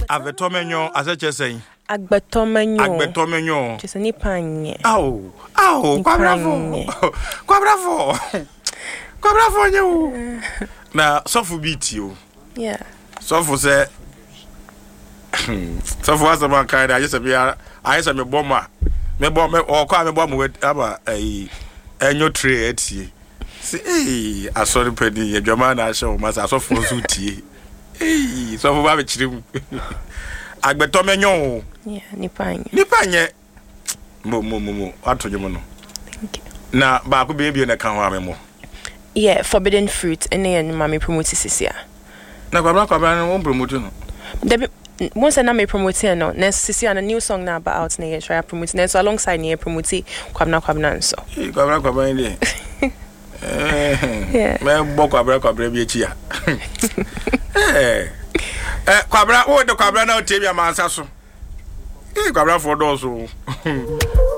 Avetomenyo asechesen. Agbetomenyo. Just ni panye. Au, kwa bravo nyu. Na sofu beat you. Yeah. Sofu say sofu was about kind I just me bomber. Me bomb with aba enyo tray etie. See asori pedi ye dwama na show masa sofu so tie. Sofu ba be chirim. Agbetomenyo. Yeah, ni panye. Mo atonyo no. Thank you. Na ba ko be na kan ho amemo. Yeah, forbidden fruit and then mommy promote sisia. Na kwabra no promote no. Once I me promote no, next sisia a new song now about out na try promote. Next alongside near promote kwabna so. Kwabra ndi. Yeah. Me bo kwabra bi echi ya. Kwabra wo de kwabra na o tebia mansa so. Kwabra for do so.